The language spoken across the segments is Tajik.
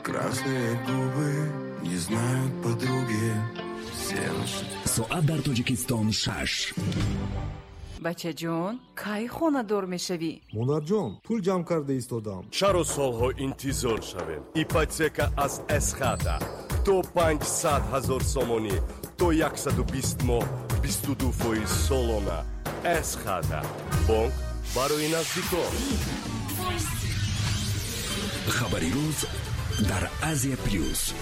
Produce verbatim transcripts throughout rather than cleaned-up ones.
Красные губы не знают подруги. ساعت در تاجیکستان شش. بچه جون کی خونه دور میشوی؟ مونار جون پول جمع کرده ایستادم. چرا سالها انتظار شویم؟ ایپاتека از اسخاتا تو پانصد هزار سومونی تو صد و بیست ماه بیست و دو فایز سالانه. اسخاتا بانک برای نزدیکان. خبری روز در آسیا پلیوس.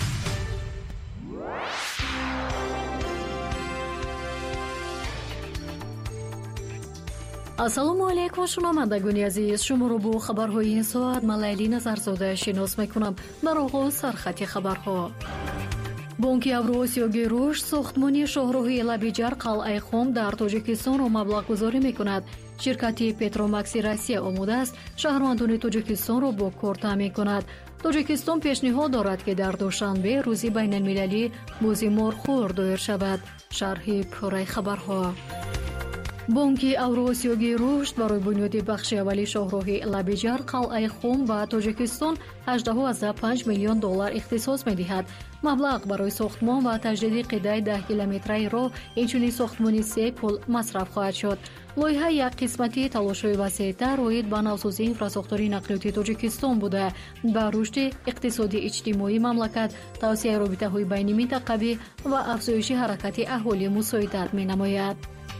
ассалому алайкум шуномандагони азиз, шуморо бо хабарҳои ин соат ман Лайли Назарзода шинос мекунам. дар оғоз сархати хабарҳо. бонки Авроосиёгии рушд сохтмони шоҳроҳи Лабиҷар қалъаи Хом дар Тоҷикистонро маблағгузорӣ мекунад. ширкати Петромакси Россия омодааст шаҳрвандони Тоҷикистонро бо кор таъмин кунад. Тоҷикистон пешниҳод дорад ки дар душанбе рӯзи байналмилалӣ бӯзи морхӯр доир шавад. шарҳи пурраи хабарҳо. бонки Авроосиёгии рушд барои бунёди бахши аввали шоҳроҳи Лабиҷар қалъаи Хум ба Тоҷикистон ҳаждаҳ цилу панҷ миллион доллар ихтисос медиҳад. маблағ барои сохтмон ва таҷдиди қидаи даҳ километраи роҳ инчунин сохтмони се пул масраф хоҳад шуд. лоиҳа як қисмати талошҳои васеътар оид ба навсозии инфраструктураи нақлиёти Тоҷикистон буда ба рушди иқтисоди иҷтимоии мамлакат, тавсеяи робитаҳои байниминтақавӣ ва афзоиши ҳаракати аҳолӣ мусоидат менамояд.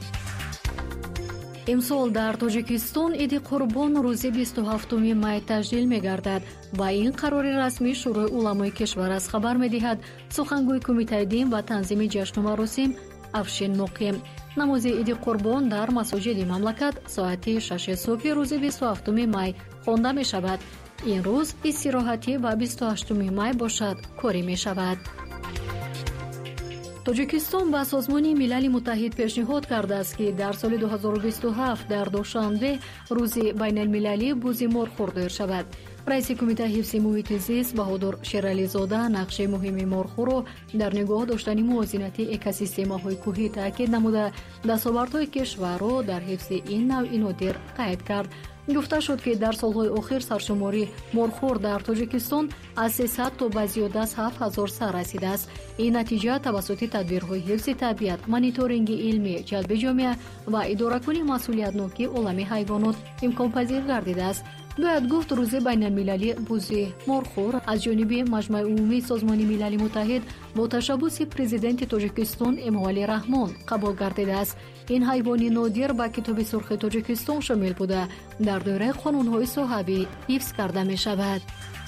имсол дар Тоҷикистон Иди Қурбон рӯзи бисту ҳафтуми май таҷлил мегардад ва ин қарори расмии шӯрои уламои кишвар аст хабар медиҳад сухангӯи Кумитаи дин ва танзими ҷашну маросим Афшин Муқим. намози Иди Қурбон дар масоҷиди мамлакат соати шаши субҳи рӯзи бисту ҳафтуми май хонда мешавад. ин рӯз истироҳатӣ ва бисту ҳаштуми май бошад корӣ мешавад. Тоҷикистон ба Созмони Милали Муттаҳид пешниҳод кардааст ки дар соли ду ҳазору бисту ҳафт дар Душанбе рӯзи байналмилалӣ бӯзи морхӯр доир шавад. раиси Кумитаи ҳифзи муҳити зист Баҳодур Шерализода нақши муҳими морхӯрро дар нигоҳ доштани мувозинати экосистемаҳои кӯҳӣ таъкид намуда дастовардҳои кишварро дар ҳифзи ин навъи нодир қайд кард. гуфта шуд ки дар солҳои охир саршумори морхӯр дар Тоҷикистон аз сесад то ба зиёда аз ҳафт ҳазор сар расидааст. ин натиҷа тавассути тадбирҳои ҳифзи табиат, мониторинги илмӣ, ҷалби ҷомеа ва идоракунии масъулиятнокии олами ҳайвонот имконпазир гардидааст. бояд гуфт рӯзи байналмилалӣ бӯзи морхӯр аз ҷониби Маҷмӯи умумии Созмони Милали Муттаҳид бо ташаббуси президенти Тоҷикистон Эмомали Раҳмон қабул гардидааст. ин ҳайвони нодир ба китоби сурхи Тоҷикистон шомил буда дар доираи қонунҳои соҳавӣ ҳифз карда мешавад.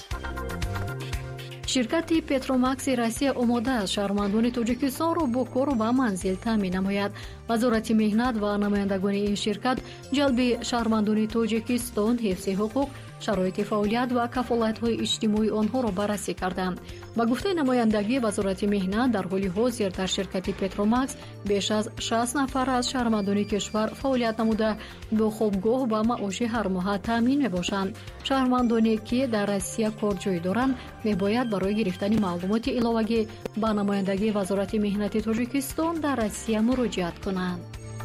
ширкати Петромакси Россия омодааст шаҳрвандони Тоҷикистонро бо кору ба манзил таъмин намояд. вазорати меҳнат ва намояндагони ин ширкат ҷалби шаҳрвандони Тоҷикистон, ҳифзи ҳуқуқ, шароити фаъолият ва кафолатҳои иҷтимоии онҳоро баррасӣ карданд. ба гуфтаи намояндагии вазорати меҳнат дар ҳоли ҳозир дар ширкати Петромакс беш аз шаст нафар аз шаҳрвандони кишвар фаъолият намуда бо хобгоҳ ва маоши ҳармоҳа таъмин мебошанд. шаҳрвандоне ки дар Россия корҷоӣ доранд мебояд барои гирифтани маълумоти иловагӣ ба намояндагии вазорати меҳнати Тоҷикистон дар Россия муроҷиат кунанд.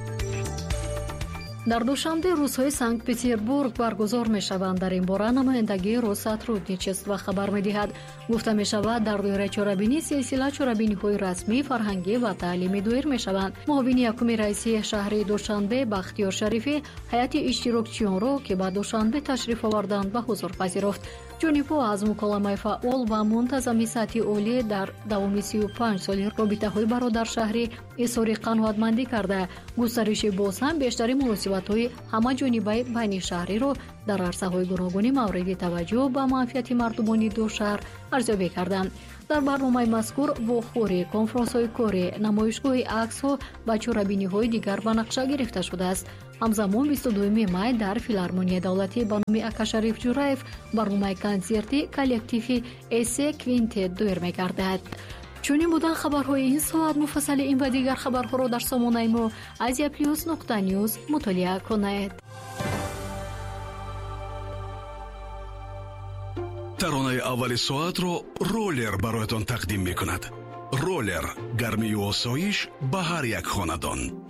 дар душанбе рӯзҳои Санкт-Петербург баргузор мешаванд. дар ин бора намояндагии Россотрудничество хабар медиҳад. гуфта мешавад дар доираи чорабинӣ силсила чорабиниҳои расмӣ, фарҳангӣ ва таълимӣ доир мешаванд. муовини якуми раиси шаҳри Душанбе Бахтиёр Шарифӣ ҳайати иштирокчиёнро ки ба Душанбе ташриф оварданд ба ҳузур пазируфт. ҷонибҳо аз муколамаи фаъол ва мунтазами сатҳи олӣ дар давоми сию панҷ соли робитаҳои бародаршаҳрӣ изҳори қаноатмандӣ карда густариши боз ҳам бештари муносибатҳои ҳамаҷонибаи байни шаҳриро дар арсаҳои гуногуни мавриди таваҷҷӯҳ ба манфиати мардумони ду шаҳр арзёбӣ карданд. дар барномаи мазкур вохӯрӣ, конфронсҳои корӣ, намоишгоҳи аксҳо ва чорабиниҳои дигар ба нақша гирифта шудааст. ҳамзамон бисту дуюми май дар филармонияи давлатӣ ба номи Акашариф Ҷураев барномаи консерти коллективи Эсе Квинтет доир мегардад. чунин будан хабарҳои ин соат. муфассали ин ва дигар хабарҳоро дар сомонаи мо азия плюс нуқта ньюз мутолиа кунед. таронаи аввали соатро ролер бароятон тақдим мекунад. ролер гармию осоиш ба ҳар як хонадон.